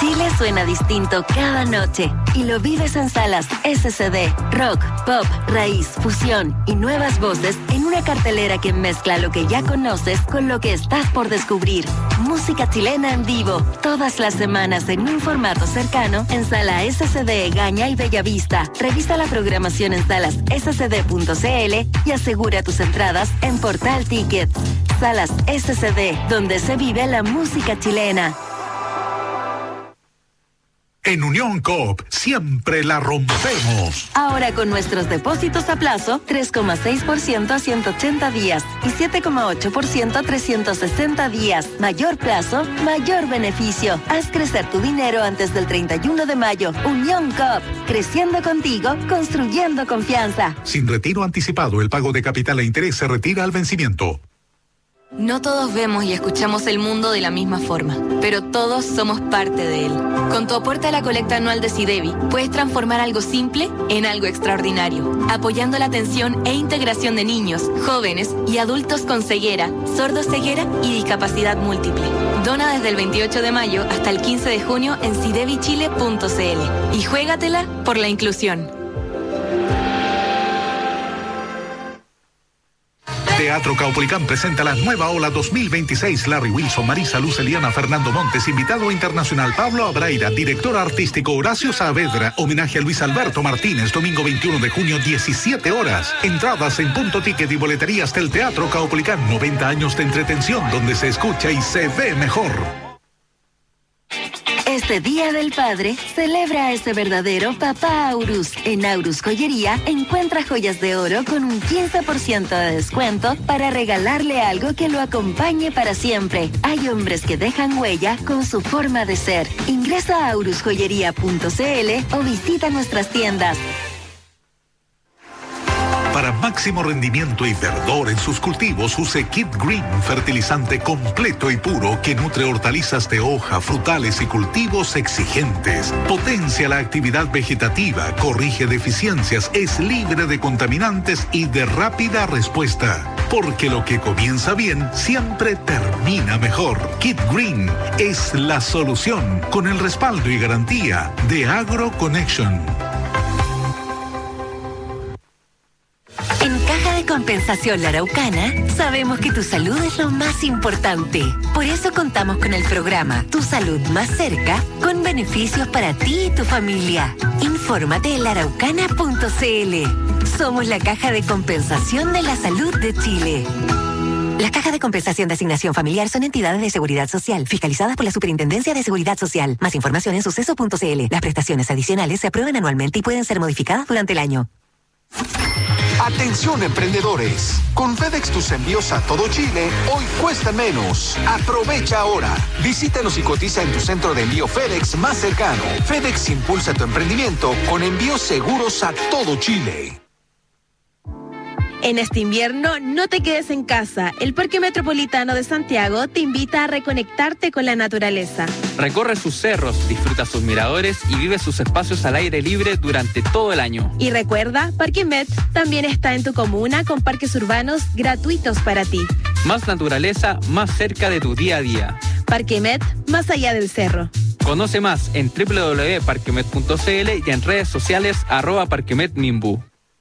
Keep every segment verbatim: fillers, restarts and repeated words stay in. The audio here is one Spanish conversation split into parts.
Chile suena distinto cada noche y lo vives en salas S C D, rock, pop, raíz, fusión y nuevas voces en una cartelera que mezcla lo que ya conoces con lo que estás por descubrir. Música chilena en vivo, todas las semanas en un formato cercano en Sala S C D Gaña y Bellavista. Revisa la programación en salas s c d punto c l y asegura tus entradas en Portal Tickets. Salas S C D, donde se vive la música chilena. En Unión Coop siempre la rompemos. Ahora con nuestros depósitos a plazo, tres coma seis por ciento a ciento ochenta días y siete coma ocho por ciento a trescientos sesenta días. Mayor plazo, mayor beneficio. Haz crecer tu dinero antes del treinta y uno de mayo. Unión Coop, creciendo contigo, construyendo confianza. Sin retiro anticipado, el pago de capital e interés se retira al vencimiento. No todos vemos y escuchamos el mundo de la misma forma, pero todos somos parte de él. Con tu aporte a la colecta anual de SIDEBI, puedes transformar algo simple en algo extraordinario, apoyando la atención e integración de niños, jóvenes y adultos con ceguera, sordoceguera y discapacidad múltiple. Dona desde el veintiocho de mayo hasta el quince de junio en sidebi chile punto c l y juégatela por la inclusión. Teatro Caupolicán presenta la nueva ola dos mil veintiséis. Larry Wilson, Marisa Luz, Eliana, Fernando Montes, invitado internacional Pablo Abraira, director artístico Horacio Saavedra, homenaje a Luis Alberto Martínez, domingo veintiuno de junio, diecisiete horas. Entradas en Punto Ticket y boleterías del Teatro Caupolicán. noventa años de entretención donde se escucha y se ve mejor. Este Día del Padre, celebra a ese verdadero papá Aurus. En Aurus Joyería, encuentra joyas de oro con un quince por ciento de descuento para regalarle algo que lo acompañe para siempre. Hay hombres que dejan huella con su forma de ser. Ingresa a aurus joyería punto c l o visita nuestras tiendas. Para máximo rendimiento y verdor en sus cultivos, use Kid Green, fertilizante completo y puro que nutre hortalizas de hoja, frutales y cultivos exigentes. Potencia la actividad vegetativa, corrige deficiencias, es libre de contaminantes y de rápida respuesta. Porque lo que comienza bien siempre termina mejor. Kid Green es la solución con el respaldo y garantía de Agro Connection. En Caja de Compensación La Araucana, sabemos que tu salud es lo más importante. Por eso contamos con el programa Tu Salud Más Cerca, con beneficios para ti y tu familia. Infórmate en la araucana punto c l. Somos la Caja de Compensación de la Salud de Chile. Las cajas de compensación de asignación familiar son entidades de seguridad social, fiscalizadas por la Superintendencia de Seguridad Social. Más información en suceso punto c l. Las prestaciones adicionales se aprueban anualmente y pueden ser modificadas durante el año. Atención emprendedores, con FedEx tus envíos a todo Chile hoy cuestan menos. Aprovecha ahora. Visítanos y cotiza en tu centro de envío FedEx más cercano. FedEx impulsa tu emprendimiento con envíos seguros a todo Chile. En este invierno, no te quedes en casa. El Parque Metropolitano de Santiago te invita a reconectarte con la naturaleza. Recorre sus cerros, disfruta sus miradores y vive sus espacios al aire libre durante todo el año. Y recuerda, Parque Met también está en tu comuna con parques urbanos gratuitos para ti. Más naturaleza, más cerca de tu día a día. Parque Met, más allá del cerro. Conoce más en doble u doble u doble u punto parquemet punto c l y en redes sociales arroba parquemetmimbu.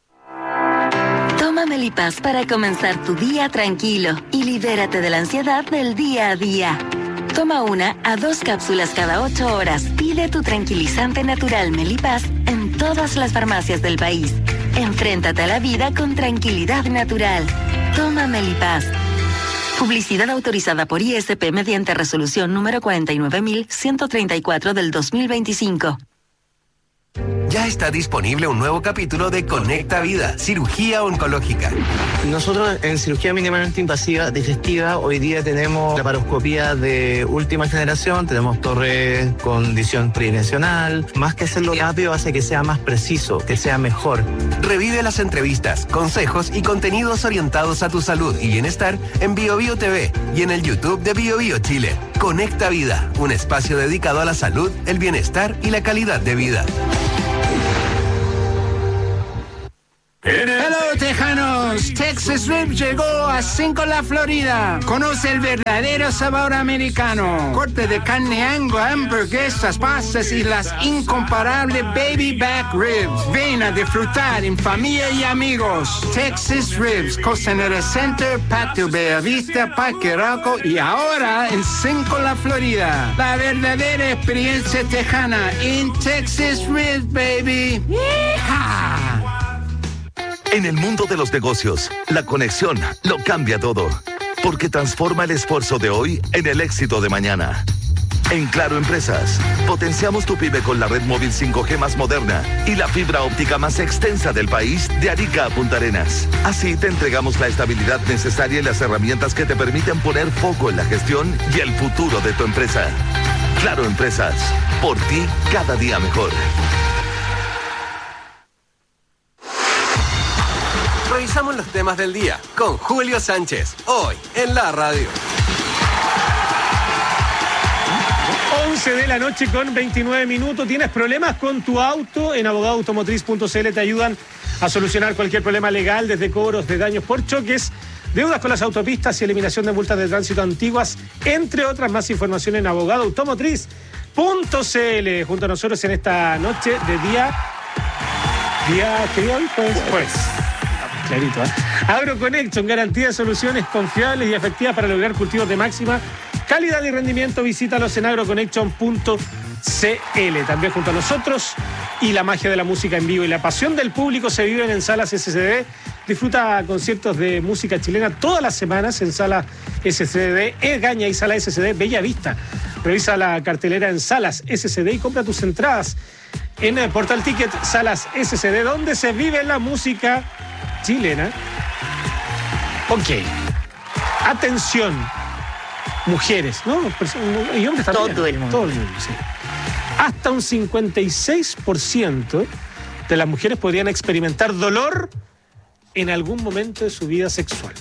Toma Melipaz para comenzar tu día tranquilo y libérate de la ansiedad del día a día. Toma una a dos cápsulas cada ocho horas. Pide tu tranquilizante natural Melipaz en todas las farmacias del país. Enfréntate a la vida con tranquilidad natural. Toma Melipaz. Publicidad autorizada por I S P mediante resolución número cuarenta y nueve mil ciento treinta y cuatro del dos mil veinticinco. Ya está disponible un nuevo capítulo de Conecta Vida, cirugía oncológica. Nosotros en cirugía mínimamente invasiva digestiva hoy día tenemos laparoscopía de última generación, tenemos torre con visión tridimensional. Más que hacerlo rápido hace que sea más preciso, que sea mejor. Revive las entrevistas, consejos y contenidos orientados a tu salud y bienestar en BioBio T V y en el YouTube de BioBio Chile. Conecta Vida, un espacio dedicado a la salud, el bienestar y la calidad de vida. ¡Hello, Tejano! Jones, Texas Ribs llegó a Cinco La Florida. Conoce el verdadero sabor americano. Corte de carne Angus, hamburguesas, pastas y las incomparables baby back ribs. Ven a disfrutar en familia y amigos. Texas Ribs, Costanera Center, Patio Bellavista, Parque Arauco y ahora en Cinco La Florida. La verdadera experiencia tejana en Texas Ribs, baby. ¡Yeehaw! En el mundo de los negocios, la conexión lo cambia todo, porque transforma el esfuerzo de hoy en el éxito de mañana. En Claro Empresas, potenciamos tu pyme con la red móvil cinco G más moderna y la fibra óptica más extensa del país de Arica a Punta Arenas. Así te entregamos la estabilidad necesaria y las herramientas que te permiten poner foco en la gestión y el futuro de tu empresa. Claro Empresas, por ti cada día mejor. Revisamos los temas del día con Julio Sánchez, hoy en la radio. once de la noche con veintinueve minutos. ¿Tienes problemas con tu auto? En abogado automotriz punto c l te ayudan a solucionar cualquier problema legal, desde cobros de daños por choques, deudas con las autopistas y eliminación de multas de tránsito antiguas, entre otras. Más información en abogado automotriz punto c l. Junto a nosotros en esta noche de día... ¿Día qué día hoy? Pues... pues. Clarito, ¿eh? AgroConnection, garantía de soluciones confiables y efectivas para lograr cultivos de máxima calidad y rendimiento. Visítalos en agroconnection punto c l. También junto a nosotros, y la magia de la música en vivo y la pasión del público se viven en Salas S C D. Disfruta conciertos de música chilena todas las semanas en Salas S C D, Egaña y Sala S C D Bella Vista. Revisa la cartelera en Salas S C D y compra tus entradas en el Portal Ticket Salas S C D, donde se vive la música chilena. Ok. Atención, mujeres, ¿no? Y hombres también. Todo el mundo. Todo el mundo, sí. Hasta un cincuenta y seis por ciento de las mujeres podrían experimentar dolor en algún momento de su vida sexual.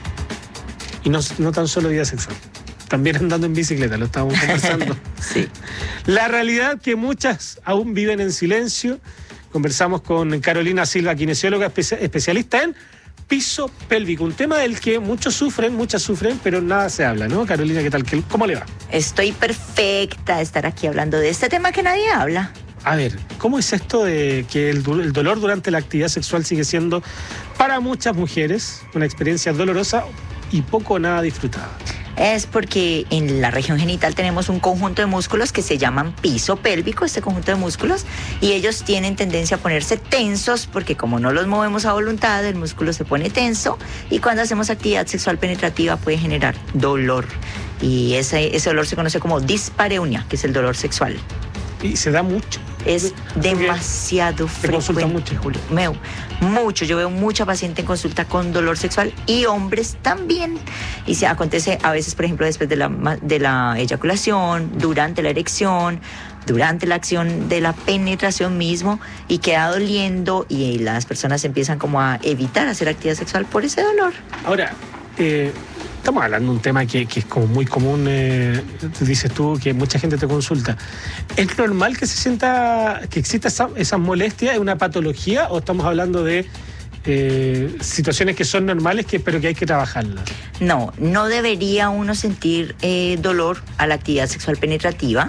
Y no, no tan solo vida sexual. También andando en bicicleta, lo estábamos conversando. Sí. La realidad que muchas aún viven en silencio. Conversamos con Carolina Silva, kinesióloga espe- especialista en piso pélvico, un tema del que muchos sufren, muchas sufren, pero nada se habla, ¿no? Carolina, ¿qué tal? ¿Cómo le va? Estoy perfecta de estar aquí hablando de este tema que nadie habla. A ver, ¿cómo es esto de que el, el dolor durante la actividad sexual sigue siendo para muchas mujeres una experiencia dolorosa y poco o nada disfrutada? Es porque en la región genital tenemos un conjunto de músculos que se llaman piso pélvico, este conjunto de músculos, y ellos tienen tendencia a ponerse tensos porque como no los movemos a voluntad, el músculo se pone tenso y cuando hacemos actividad sexual penetrativa puede generar dolor. Y ese, ese dolor se conoce como dispareunia, que es el dolor sexual. ¿Y se da mucho? Es demasiado frecuente, mucho, Julio. Meu, mucho. Yo veo mucha paciente en consulta con dolor sexual y hombres también. Y se acontece a veces, por ejemplo, después de la, de la eyaculación, durante la erección, durante la acción de la penetración mismo, y queda doliendo y las personas empiezan como a evitar hacer actividad sexual por ese dolor. Ahora, eh... estamos hablando de un tema que, que es como muy común, eh, dices tú, que mucha gente te consulta. ¿Es normal que se sienta, que exista esa, esa molestia? ¿Es una patología o estamos hablando de eh, situaciones que son normales que, pero que hay que trabajarlas? No, no debería uno sentir eh, dolor a la actividad sexual penetrativa,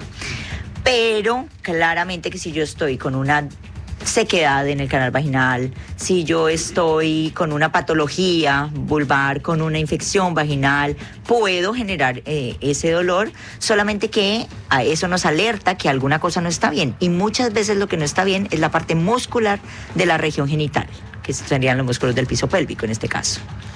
pero claramente que si yo estoy con una sequedad en el canal vaginal, si yo estoy con una patología vulvar, con una infección vaginal, puedo generar eh, ese dolor, solamente que a eso nos alerta que alguna cosa no está bien. Y muchas veces lo que no está bien es la parte muscular de la región genital, que serían los músculos del piso pélvico en este caso.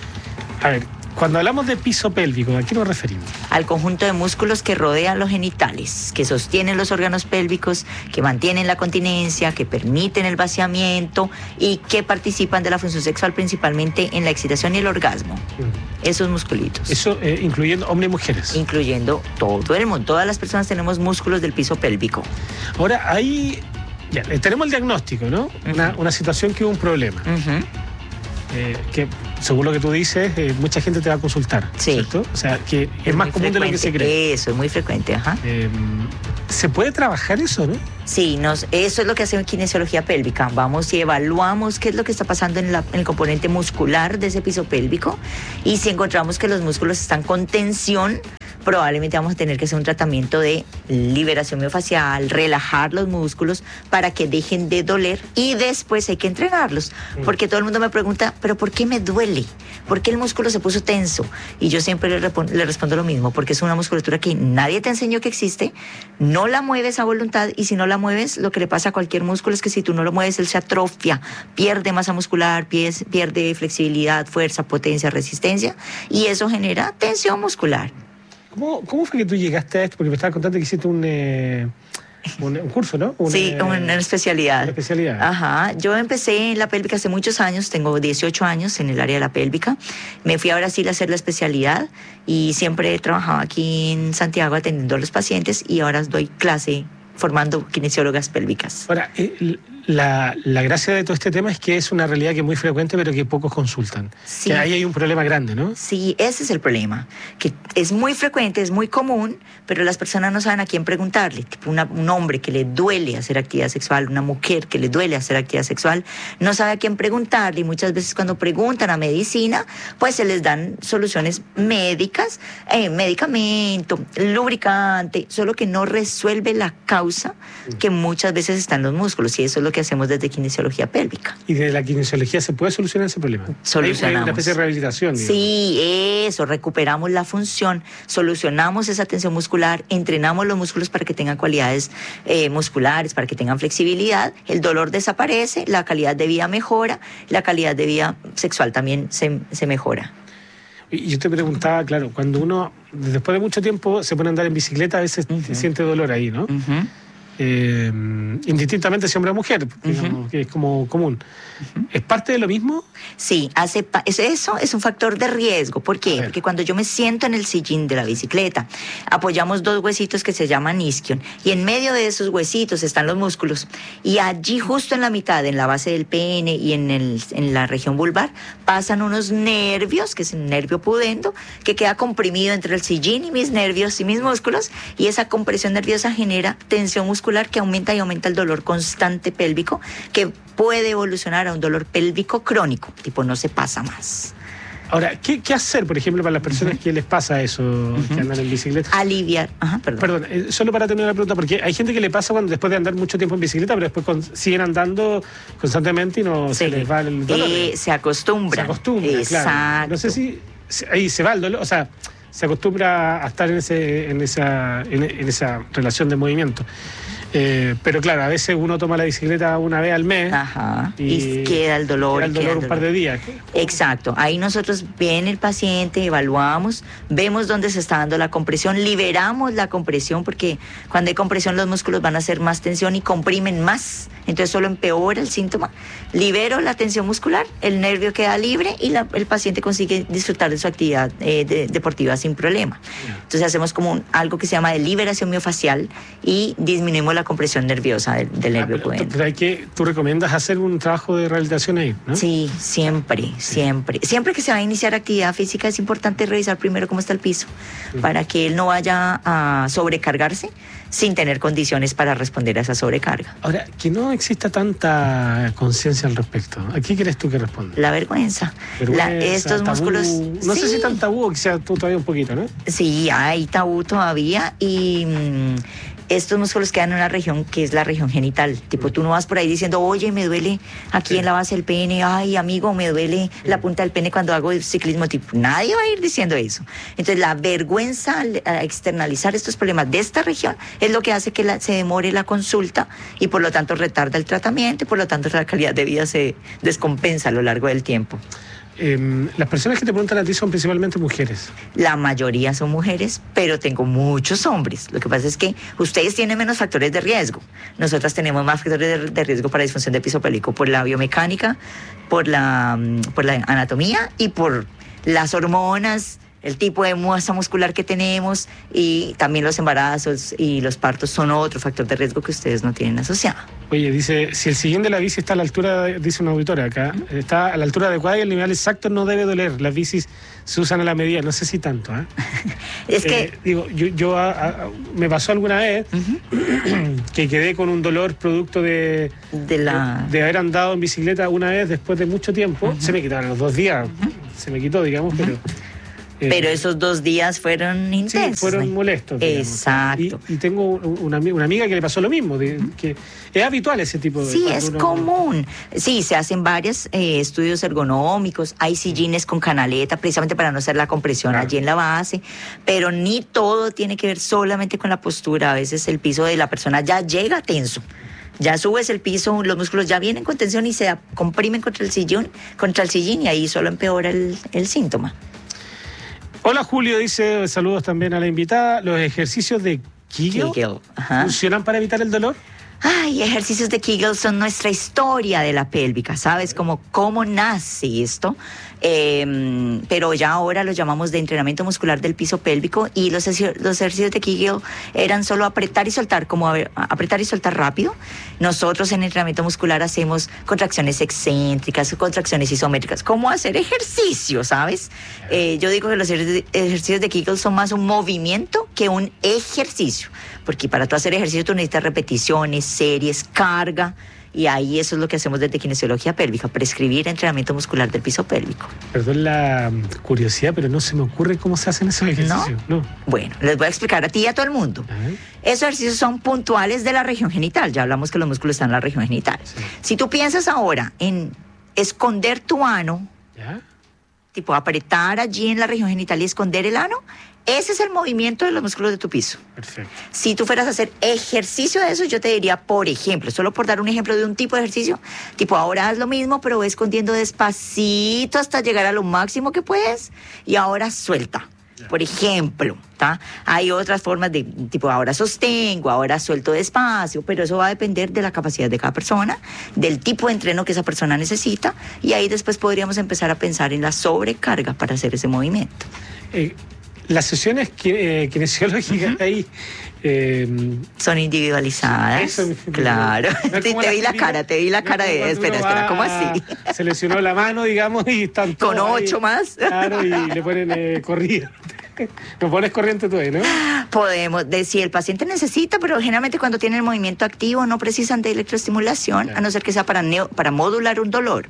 A ver, cuando hablamos de piso pélvico, ¿a qué nos referimos? Al conjunto de músculos que rodean los genitales, que sostienen los órganos pélvicos, que mantienen la continencia, que permiten el vaciamiento y que participan de la función sexual principalmente en la excitación y el orgasmo. Mm. Esos musculitos. Eso eh, incluyendo hombres y mujeres. Incluyendo todo el mundo. Todas las personas tenemos músculos del piso pélvico. Ahora, ahí ya, tenemos el diagnóstico, ¿no? Uh-huh. Una, una situación que hubo un problema. Uh-huh. Eh, que según lo que tú dices, eh, mucha gente te va a consultar, sí. ¿cierto? O sea, que es, es más común frecuente. De lo que se cree. Eso, es muy frecuente, ajá. Eh, ¿Se puede trabajar eso, no? Sí, nos, eso es lo que hace kinesiología pélvica. Vamos y evaluamos qué es lo que está pasando en, la, en el componente muscular de ese piso pélvico, y si encontramos que los músculos están con tensión, probablemente vamos a tener que hacer un tratamiento de liberación miofacial, relajar los músculos para que dejen de doler, y después hay que entrenarlos. Porque todo el mundo me pregunta, ¿pero por qué me duele? ¿Por qué el músculo se puso tenso? Y yo siempre le, repon- le respondo lo mismo, porque es una musculatura que nadie te enseñó que existe, no la mueves a voluntad, y si no la mueves, lo que le pasa a cualquier músculo es que si tú no lo mueves, él se atrofia, pierde masa muscular, pierde flexibilidad, fuerza, potencia, resistencia, y eso genera tensión muscular. ¿Cómo, ¿Cómo fue que tú llegaste a esto? Porque me estabas contando que hiciste un, eh, un, un curso, ¿no? Un, sí, una especialidad. Una especialidad. Ajá. Yo empecé en la pélvica hace muchos años, tengo dieciocho años en el área de la pélvica. Me fui a Brasil a hacer la especialidad y siempre he trabajado aquí en Santiago atendiendo a los pacientes, y ahora doy clase formando kinesiólogas pélvicas. Ahora, eh, la, la gracia de todo este tema es que es una realidad que es muy frecuente, pero que pocos consultan. Sí. Que ahí hay un problema grande, ¿no? Sí, ese es el problema. Que es muy frecuente, es muy común, pero las personas no saben a quién preguntarle. Tipo una, un hombre que le duele hacer actividad sexual, una mujer que le duele hacer actividad sexual, no sabe a quién preguntarle, y muchas veces cuando preguntan a medicina, pues se les dan soluciones médicas, eh, medicamento, lubricante, solo que no resuelve la causa que muchas veces está en los músculos, y eso es lo que hacemos desde kinesiología pélvica. ¿Y de la kinesiología se puede solucionar ese problema? Solucionamos. Hay, hay una especie de rehabilitación, digamos. Sí, eso, recuperamos la función, solucionamos esa tensión muscular, entrenamos los músculos para que tengan cualidades eh, musculares, para que tengan flexibilidad, el dolor desaparece, la calidad de vida mejora, la calidad de vida sexual también se, se mejora. Y yo te preguntaba, claro, cuando uno después de mucho tiempo se pone a andar en bicicleta, a veces uh-huh. se siente dolor ahí, ¿no? Uh-huh. Eh, indistintamente si hombre o mujer, digamos, uh-huh. que es como común. Uh-huh. ¿Es parte de lo mismo? Sí, hace pa- eso es un factor de riesgo. ¿Por qué? Porque cuando yo me siento en el sillín de la bicicleta, apoyamos dos huesitos que se llaman isquion, y en medio de esos huesitos están los músculos, y allí justo en la mitad, en la base del pene y en, el, en la región vulvar, pasan unos nervios, que es el nervio pudendo, que queda comprimido entre el sillín y mis nervios y mis músculos, y esa compresión nerviosa genera tensión muscular que aumenta y aumenta el dolor constante pélvico, que puede evolucionar a un dolor pélvico crónico, tipo no se pasa más. Ahora, ¿qué, qué hacer, por ejemplo, para las personas uh-huh. que les pasa eso, uh-huh. que andan en bicicleta? Aliviar. Ajá, perdón. Perdón, eh, solo para terminar la pregunta, porque hay gente que le pasa cuando después de andar mucho tiempo en bicicleta, pero después con, siguen andando constantemente y no sí. se les va el dolor. Eh, se acostumbra. Se acostumbra, Exacto. Claro. No sé si, si ahí se va el dolor, o sea, se acostumbra a estar en, ese, en, esa, en, en esa relación de movimiento. Eh, pero claro, a veces uno toma la bicicleta una vez al mes. Ajá. Y, y queda el dolor. Queda el dolor queda el un dolor. par de días. Exacto. Ahí nosotros viene el paciente, evaluamos, vemos dónde se está dando la compresión, liberamos la compresión, porque cuando hay compresión los músculos van a hacer más tensión y comprimen más. Entonces solo empeora el síntoma. Libero la tensión muscular, el nervio queda libre y la, el paciente consigue disfrutar de su actividad eh, de, deportiva sin problema. Entonces hacemos como un, algo que se llama de liberación miofacial y disminuimos la compresión nerviosa del, del ah, nervio pero, pudendo. Pero hay que, tú recomiendas hacer un trabajo de rehabilitación ahí, ¿no? Sí, siempre, sí. siempre. Siempre que se va a iniciar actividad física es importante revisar primero cómo está el piso, sí. para que él no vaya a sobrecargarse sin tener condiciones para responder a esa sobrecarga. Ahora, que no exista tanta conciencia al respecto, ¿a qué crees tú que responde? La vergüenza. vergüenza La, estos tabú, músculos... No sí. sé si tan tabú o que sea tú todavía un poquito, ¿no? Sí, hay tabú todavía y... Mmm, estos músculos quedan en una región que es la región genital. Tipo, tú no vas por ahí diciendo, oye, me duele aquí sí. en la base del pene, ay, amigo, me duele sí. la punta del pene cuando hago ciclismo. Tipo, nadie va a ir diciendo eso. Entonces, la vergüenza al externalizar estos problemas de esta región es lo que hace que la, se demore la consulta y por lo tanto retarda el tratamiento y por lo tanto la calidad de vida se descompensa a lo largo del tiempo. Eh, las personas que te preguntan a ti son principalmente mujeres. La mayoría son mujeres, pero tengo muchos hombres. Lo que pasa es que ustedes tienen menos factores de riesgo. Nosotras tenemos más factores de, de riesgo para disfunción de piso pélvico por la biomecánica, por la, por la anatomía y por las hormonas, el tipo de masa muscular que tenemos y también los embarazos y los partos son otro factor de riesgo que ustedes no tienen asociado. Oye, dice, si el sillín de la bici está a la altura, de, dice una auditora acá, uh-huh. está a la altura adecuada y el nivel exacto no debe doler. Las bicis se usan a la medida, no sé si tanto. ¿eh? Es eh, que... Digo, yo, yo a, a, me pasó alguna vez uh-huh. que quedé con un dolor producto de, de, la... de, de haber andado en bicicleta una vez después de mucho tiempo. Uh-huh. Se me quitaron los dos días, uh-huh. se me quitó, digamos, uh-huh. pero... Eh, Pero esos dos días fueron intensos. Sí, fueron molestos. Digamos. Exacto. Y, y tengo una, una amiga que le pasó lo mismo, de, que es habitual ese tipo de... Sí, es uno... común. Sí, se hacen varios eh, estudios ergonómicos, hay sillines con canaleta, precisamente para no hacer la compresión claro. allí en la base, pero ni todo tiene que ver solamente con la postura. A veces el piso de la persona ya llega tenso. Ya subes el piso, los músculos ya vienen con tensión y se comprimen contra el sillón, contra el sillín y ahí solo empeora el, el síntoma. Hola Julio, dice, saludos también a la invitada. ¿Los ejercicios de Kegel, Kegel funcionan para evitar el dolor? Ay, ejercicios de Kegel son nuestra historia de la pélvica, ¿sabes? Como cómo nace esto. Eh, pero ya ahora lo llamamos de entrenamiento muscular del piso pélvico y los, los ejercicios de Kegel eran solo apretar y soltar, como a ver, apretar y soltar rápido. Nosotros en entrenamiento muscular hacemos contracciones excéntricas, contracciones isométricas, como hacer ejercicio, ¿sabes? Eh, yo digo que los ejercicios de Kegel son más un movimiento que un ejercicio, porque para tú hacer ejercicio tú necesitas repeticiones, series, carga. Y ahí eso es lo que hacemos desde Kinesiología Pélvica, prescribir entrenamiento muscular del piso pélvico. Perdón la curiosidad, pero no se me ocurre cómo se hacen esos ejercicios. ¿No? No. Bueno, les voy a explicar a ti y a todo el mundo. Uh-huh. Esos ejercicios son puntuales de la región genital. Ya hablamos que los músculos están en la región genital. Sí. Si tú piensas ahora en esconder tu ano, ¿ya? Tipo apretar allí en la región genital y esconder el ano, ese es el movimiento de los músculos de tu piso. Perfecto. Si tú fueras a hacer ejercicio de eso, yo te diría, por ejemplo, solo por dar un ejemplo de un tipo de ejercicio, tipo ahora haz lo mismo, pero ve escondiendo despacito hasta llegar a lo máximo que puedes y ahora suelta. Por ejemplo, ¿tá? Hay otras formas de, tipo ahora sostengo, ahora suelto despacio, pero eso va a depender de la capacidad de cada persona, del tipo de entreno que esa persona necesita y ahí después podríamos empezar a pensar en la sobrecarga para hacer ese movimiento. Eh, Las sesiones eh, kinesiológicas uh-huh. ahí eh, son individualizadas. Eso, claro. No te, te vi la cara, te vi la cara de espera, espera, ¿cómo así? Se lesionó la mano, digamos, y están todos con ocho ahí, más. Claro, y le ponen eh, corriente. ¿Me pones corriente tú ahí, no? Podemos decir, el paciente necesita, pero generalmente cuando tiene el movimiento activo no precisan de electroestimulación, claro. a no ser que sea para, neo, para modular un dolor.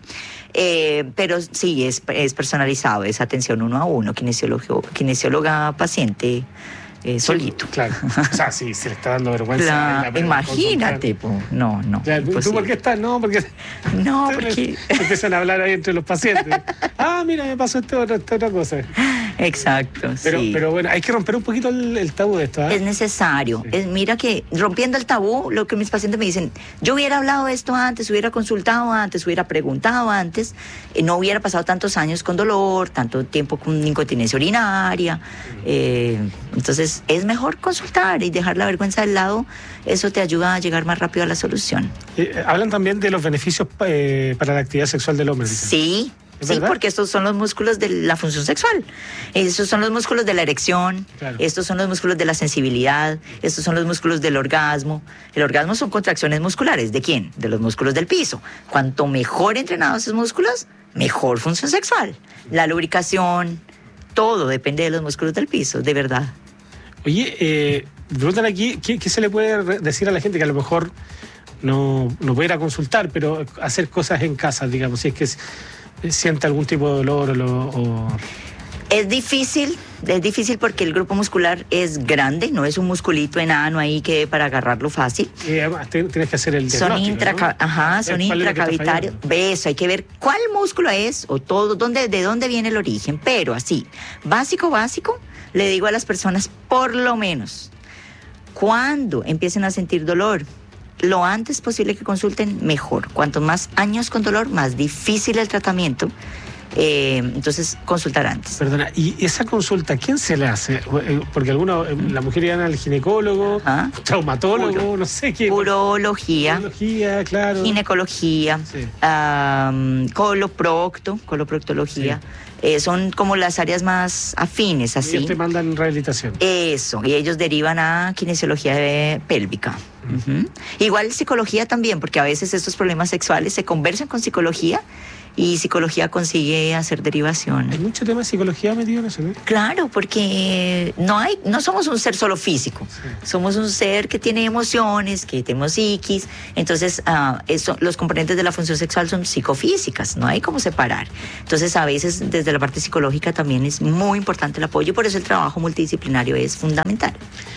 Eh, pero sí, es, es personalizado, es atención uno a uno, kinesiólogo, kinesióloga paciente. Eh, solito. Claro. O sea, sí, se le está dando vergüenza. La, la imagínate, po. No, no. Ya, ¿tú por qué estás? No, porque. No, porque. Empiezan a hablar ahí entre los pacientes. Ah, mira, me pasó esto, otra, esta otra cosa. Exacto. Pero, sí. pero bueno, hay que romper un poquito el, el tabú de esto. ¿eh? Es necesario. Sí. Es, mira que rompiendo el tabú, lo que mis pacientes me dicen, yo hubiera hablado de esto antes, hubiera consultado antes, hubiera preguntado antes, eh, no hubiera pasado tantos años con dolor, tanto tiempo con incontinencia urinaria. Eh, entonces, es mejor consultar y dejar la vergüenza del lado, eso te ayuda a llegar más rápido a la solución. Eh, hablan también de los beneficios eh, para la actividad sexual del hombre. Dicen. Sí, sí, verdad? Porque estos son los músculos de la función sexual, estos son los músculos de la erección, claro. estos son los músculos de la sensibilidad, estos son los músculos del orgasmo. El orgasmo son contracciones musculares, ¿de quién? De los músculos del piso. Cuanto mejor entrenados esos músculos, mejor función sexual. La lubricación, todo depende de los músculos del piso, de verdad. Oye, eh, preguntan aquí, ¿qué, ¿qué se le puede decir a la gente que a lo mejor no, no puede ir a consultar, pero hacer cosas en casa, digamos, si es que siente algún tipo de dolor o... Lo, o... Es difícil, es difícil porque el grupo muscular es grande, no es un musculito enano ahí que para agarrarlo fácil. Y además tienes que hacer el diagnóstico, son intraca- ¿no? Ajá, son intracavitarios. Eso, hay que ver cuál músculo es o todo, dónde, de dónde viene el origen. Pero así, básico, básico, le digo a las personas, por lo menos, cuando empiecen a sentir dolor, lo antes posible que consulten, mejor. Cuanto más años con dolor, más difícil el tratamiento Eh, entonces, consultar antes. Perdona, ¿y esa consulta quién se le hace? Porque algunos, la mujer iban al ginecólogo, Ajá. traumatólogo, Uro, no sé qué. Urología. Urología, claro. Ginecología, sí. um, coloprocto, coloproctología. Sí. Eh, son como las áreas más afines, así. Y te mandan rehabilitación. Eso, y ellos derivan a kinesiología de pélvica. Uh-huh. Igual psicología también, porque a veces estos problemas sexuales se conversan con psicología y psicología consigue hacer derivación. Hay mucho tema de psicología metido en eso, ¿no? Claro, porque no hay, no somos un ser solo físico, sí. Somos un ser que tiene emociones, que tenemos psiquis, entonces uh, eso, los componentes de la función sexual son psicofísicas, no hay cómo separar. Entonces a veces desde la parte psicológica también es muy importante el apoyo, por eso el trabajo multidisciplinario es fundamental.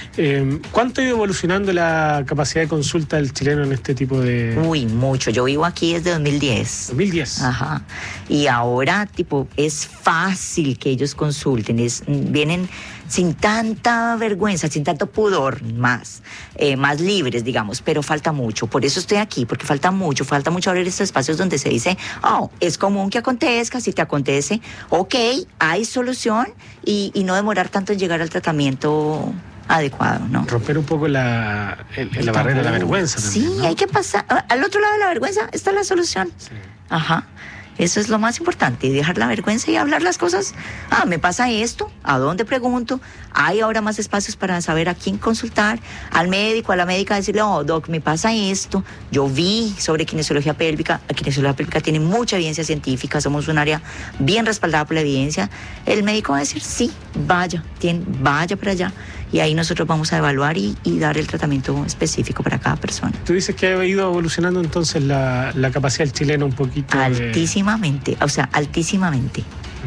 Eh, ¿Cuánto ha ido evolucionando la capacidad de consulta del chileno en este tipo de...? Uy, mucho. Yo vivo aquí desde dos mil diez. dos mil diez. Ajá. Y ahora, tipo, es fácil que ellos consulten. Es, vienen sin tanta vergüenza, sin tanto pudor, más, eh, más libres, digamos, pero falta mucho. Por eso estoy aquí, porque falta mucho, falta mucho abrir estos espacios donde se dice, oh, es común que acontezca, si te acontece, ok, hay solución y, y no demorar tanto en llegar al tratamiento adecuado, ¿no? Romper un poco la, el, el la barrera de la vergüenza también, Sí, ¿no? Hay que pasar. Al otro lado de la vergüenza está la solución. Sí. Ajá. Eso es lo más importante, dejar la vergüenza y hablar las cosas. Ah, me pasa esto, ¿a dónde pregunto? Hay ahora más espacios para saber a quién consultar, al médico, a la médica, decirle, oh, doc, me pasa esto. Yo vi sobre kinesiología pélvica, la kinesiología pélvica tiene mucha evidencia científica, somos un área bien respaldada por la evidencia. El médico va a decir, sí, vaya, tiene, vaya para allá. Y ahí nosotros vamos a evaluar y, y dar el tratamiento específico para cada persona. Tú dices que ha ido evolucionando entonces la, la capacidad del chileno un poquito. Altísimamente, de... o sea, altísimamente.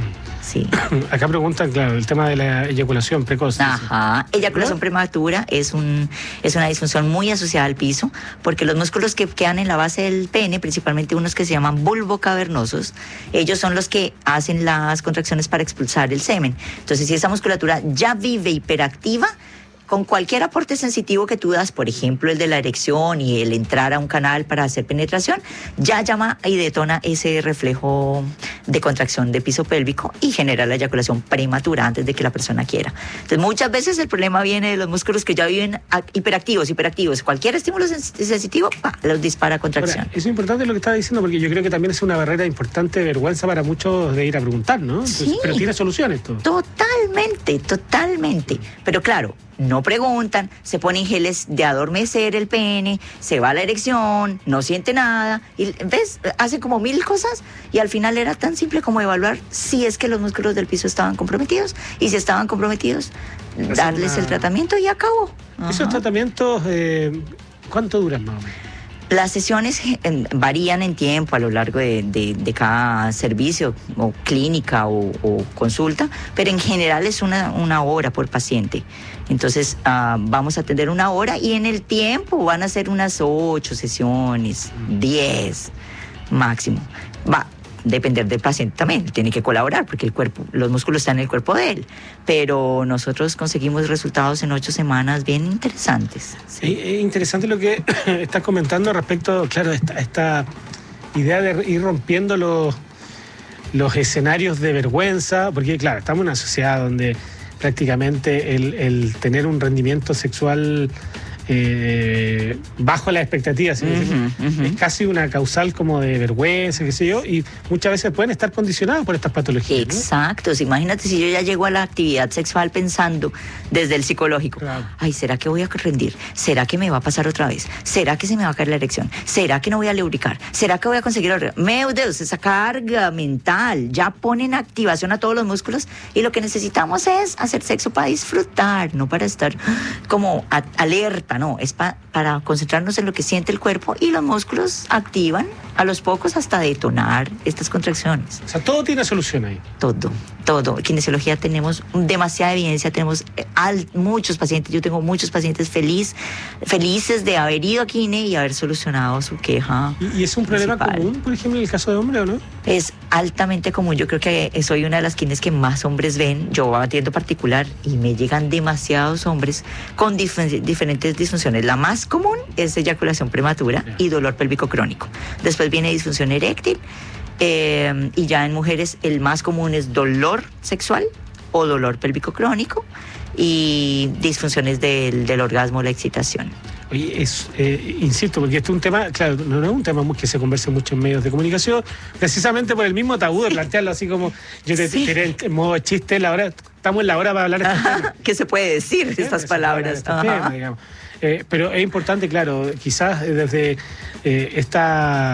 Sí. Acá preguntan, claro, el tema de la eyaculación precoz. Ajá. Eyaculación ¿no? prematura es un es una disfunción muy asociada al piso, porque los músculos que quedan en la base del pene, principalmente unos que se llaman bulbocavernosos, ellos son los que hacen las contracciones para expulsar el semen. Entonces, si esa musculatura ya vive hiperactiva, con cualquier aporte sensitivo que tú das, por ejemplo, el de la erección y el entrar a un canal para hacer penetración, ya llama y detona ese reflejo de contracción de piso pélvico y genera la eyaculación prematura antes de que la persona quiera. Entonces, muchas veces el problema viene de los músculos que ya viven hiperactivos, hiperactivos. Cualquier estímulo sensitivo, ¡pah!, los dispara a contracción. Ahora, es importante lo que estás diciendo, porque yo creo que también es una barrera importante de vergüenza para muchos de ir a preguntar, ¿no? Entonces, sí, pero tiene soluciones todo. Totalmente, totalmente. Pero claro, no preguntan, se ponen geles de adormecer el pene, se va la erección, no siente nada, y ves, hace como mil cosas y al final era tan simple como evaluar si es que los músculos del piso estaban comprometidos, y si estaban comprometidos, es darles una... el tratamiento y acabó. Esos Ajá. tratamientos, eh, ¿cuánto duran más o menos? Las sesiones eh, varían en tiempo a lo largo de, de, de cada servicio o clínica o, o consulta, pero en general es una, una hora por paciente. Entonces uh, vamos a atender una hora y en el tiempo van a ser unas ocho sesiones, diez máximo. Va a depender del paciente también, tiene que colaborar porque el cuerpo, los músculos están en el cuerpo de él, pero nosotros conseguimos resultados en ocho semanas bien interesantes. Sí. Es interesante lo que estás comentando respecto, claro, a esta, esta idea de ir rompiendo los, los escenarios de vergüenza, porque claro, estamos en una sociedad donde prácticamente el, el tener un rendimiento sexual eh, bajo las expectativas, ¿sí? uh-huh, uh-huh. es casi una causal como de vergüenza, qué sé yo, y muchas veces pueden estar condicionados por estas patologías. Exacto, ¿no? Imagínate si yo ya llego a la actividad sexual pensando desde el psicológico, claro. Ay, ¿será que voy a rendir? ¿Será que me va a pasar otra vez? ¿Será que se me va a caer la erección? ¿Será que no voy a lubricar? ¿Será que voy a conseguir el... Meu Dios, esa carga mental ya pone en activación a todos los músculos y lo que necesitamos es hacer sexo para disfrutar, no para estar como a- alerta, no, es pa- para concentrarnos en lo que siente el cuerpo y los músculos activan a los pocos hasta detonar estas contracciones. O sea, todo tiene solución ahí. Todo, todo. En kinesiología tenemos demasiada evidencia, tenemos al, muchos pacientes, yo tengo muchos pacientes feliz, felices de haber ido a kine y haber solucionado su queja. ¿Y, y es un problema principal. común, por ejemplo, en el caso de hombre o no? Es altamente común, yo creo que soy una de las kines que más hombres ven, yo atiendo particular y me llegan demasiados hombres con dif- diferentes disfunciones. La más común es eyaculación prematura y dolor pélvico crónico. Después viene disfunción eréctil, Eh, y ya en mujeres el más común es dolor sexual o dolor pélvico crónico y disfunciones del, del orgasmo o la excitación. Oye, es, eh, insisto, porque este es un tema, claro, no, no es un tema que se converse mucho en medios de comunicación, precisamente por el mismo tabú de plantearlo así como, yo te sí. tiré en modo chiste, la hora, estamos en la hora para hablar de este tema. ¿Qué se puede decir sí, estas palabras? Este tema, digamos. Eh, pero es importante, claro, quizás desde eh, esta...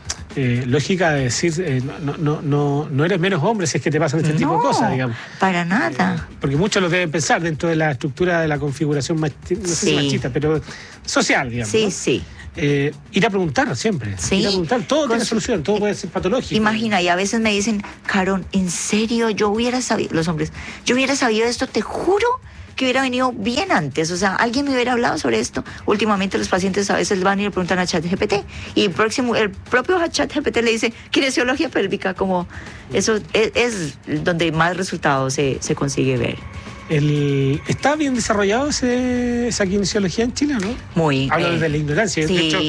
Eh, lógica de decir eh, no, no, no, no eres menos hombre si es que te pasan este no, tipo de cosas, digamos. Para nada. Eh, porque muchos lo deben pensar dentro de la estructura de la configuración machista, no sé sí. si machista, pero social, digamos. Sí, ¿no? sí. Eh, ir a preguntar siempre. Sí. Ir a preguntar. Todo Con tiene su... solución, todo puede ser patológico. Imagina, y a veces me dicen, Carón, ¿en serio? Yo hubiera sabido, los hombres, yo hubiera sabido esto, te juro que hubiera venido bien antes, o sea, alguien me hubiera hablado sobre esto. Últimamente los pacientes a veces van y le preguntan a ChatGPT y el próximo, el propio ChatGPT le dice kinesiología pélvica, como eso es, es donde más resultados se, se consigue ver. El, ¿Está bien desarrollado ese, esa kinesiología en Chile, no? Muy. Hablo desde la ignorancia. Sí, de hecho,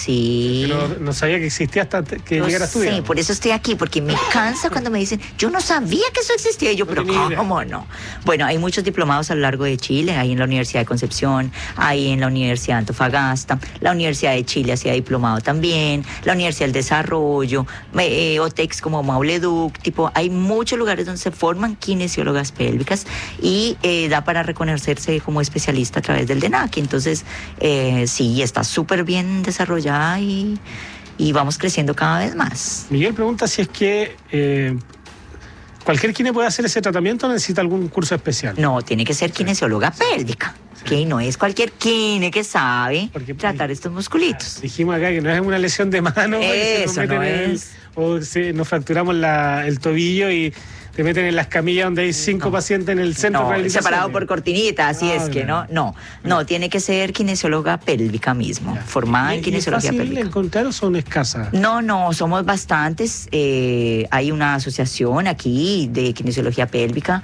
sí. Pero no sabía que existía hasta que no llegara a estudiar. Sí, por eso estoy aquí, porque me cansa cuando me dicen, yo no sabía que eso existía. Y yo, no pero ¿cómo no? Bueno, hay muchos diplomados a lo largo de Chile. Hay en la Universidad de Concepción, hay en la Universidad de Antofagasta, la Universidad de Chile hacía diplomado también, la Universidad del Desarrollo, eh, OTEX como Mauleduc, tipo, hay muchos lugares donde se forman kinesiólogas pélvicas y Eh, da para reconocerse como especialista a través del D N A C. Entonces, eh, sí, está súper bien desarrollada y, y vamos creciendo cada vez más. Miguel pregunta si es que eh, cualquier kine puede hacer ese tratamiento o necesita algún curso especial. No, tiene que ser kinesióloga sí. pélvica. Sí. Que no es cualquier kine que sabe Porque, tratar estos musculitos. Dijimos acá que no es una lesión de mano. Eso no es. El, o si nos fracturamos la, el tobillo y te meten en las camillas donde hay cinco no. pacientes en el centro. No, separado por cortinita, así no, es que no, no, no, tiene que ser kinesióloga pélvica mismo, ya. formada en kinesiología pélvica. ¿Es fácil encontrar o son escasas? No, no, somos bastantes. Eh, hay una asociación aquí de kinesiología pélvica.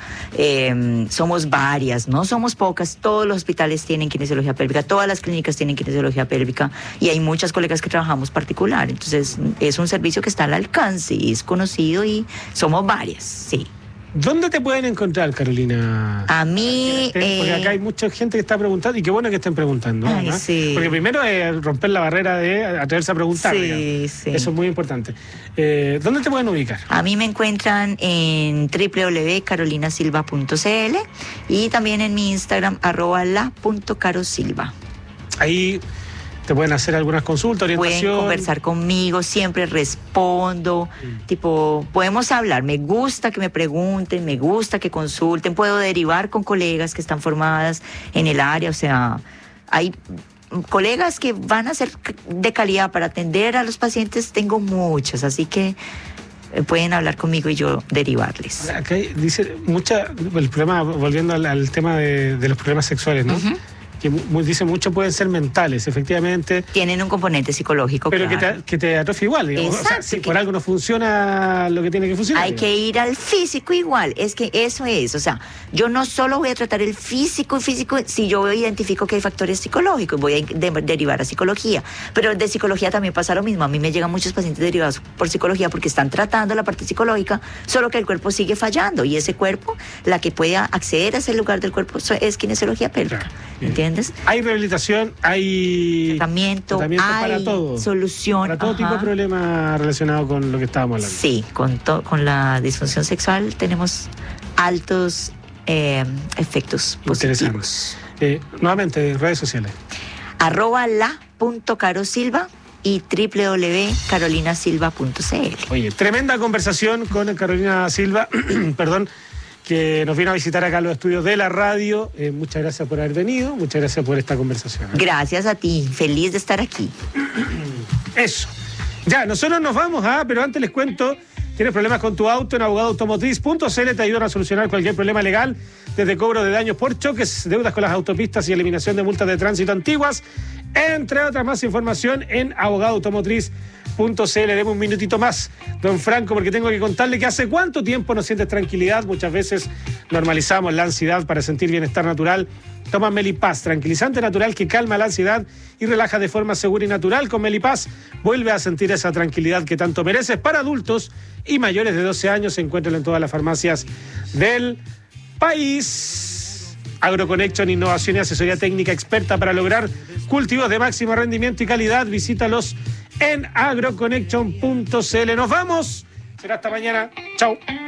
Eh, somos varias, no somos pocas. Todos los hospitales tienen kinesiología pélvica, todas las clínicas tienen kinesiología pélvica y hay muchas colegas que trabajamos particular. Entonces, es un servicio que está al alcance y es conocido y somos varias, sí. ¿Dónde te pueden encontrar, Carolina? A mí... Porque eh... acá hay mucha gente que está preguntando y qué bueno que estén preguntando. Ay, ¿no? sí. Porque primero es romper la barrera de atreverse a preguntar. Sí, sí. Eso es muy importante. Eh, ¿Dónde te pueden ubicar? A mí me encuentran en doble u doble u doble u punto carolina silva punto c l y también en mi Instagram, arroba la punto carosilva. Ahí... ¿Te pueden hacer algunas consultas, orientación? Pueden conversar conmigo, siempre respondo. Mm. Tipo, podemos hablar. Me gusta que me pregunten, me gusta que consulten. Puedo derivar con colegas que están formadas en el área. O sea, hay colegas que van a ser de calidad para atender a los pacientes. Tengo muchas, así que pueden hablar conmigo y yo derivarles. Acá dice mucha, el problema, volviendo al, al tema de, de los problemas sexuales, ¿no? Uh-huh. Que dice mucho pueden ser mentales, efectivamente. Tienen un componente psicológico, pero claro. que te, que te atrofia igual, digamos. Exacto, o sea, si por algo no funciona lo que tiene que funcionar. Hay digamos. que ir al físico igual, es que eso es, o sea, yo no solo voy a tratar el físico y físico, si yo identifico que hay factores psicológicos, voy a de, derivar a psicología, pero de psicología también pasa lo mismo. A mí me llegan muchos pacientes derivados por psicología porque están tratando la parte psicológica, solo que el cuerpo sigue fallando y ese cuerpo, la que pueda acceder a ese lugar del cuerpo es kinesiología pélvica, claro. ¿Entiendes? Hay rehabilitación, hay tratamiento, tratamiento hay para todo. solución. Para todo ajá. tipo de problemas relacionados con lo que estábamos hablando. Sí, con, to, con la disfunción sexual tenemos altos eh, efectos positivos. Eh, nuevamente, redes sociales. Arroba la punto carosilva y doble u doble u doble u punto carolina silva punto c l. Oye, tremenda conversación con Carolina Silva, perdón, que nos vino a visitar acá a los estudios de la radio. Eh, muchas gracias por haber venido, muchas gracias por esta conversación. ¿eh? Gracias a ti, feliz de estar aquí. Eso. Ya, nosotros nos vamos, ¿ah? Pero antes les cuento, tienes problemas con tu auto, en abogado automotriz punto c l te ayudan a solucionar cualquier problema legal, desde cobro de daños por choques, deudas con las autopistas y eliminación de multas de tránsito antiguas, entre otras más información en abogado automotriz punto c l. Deme un minutito más, don Franco, porque tengo que contarle que hace cuánto tiempo no sientes tranquilidad. Muchas veces normalizamos la ansiedad para sentir bienestar natural. Toma Melipaz, tranquilizante natural que calma la ansiedad y relaja de forma segura y natural. Con Melipaz vuelve a sentir esa tranquilidad que tanto mereces. Para adultos y mayores de doce años, se encuentran en todas las farmacias del país. AgroConnection, innovación y asesoría técnica experta para lograr cultivos de máximo rendimiento y calidad. Visítalos en agroconnection punto c l. Nos vamos. Será hasta mañana. Chao.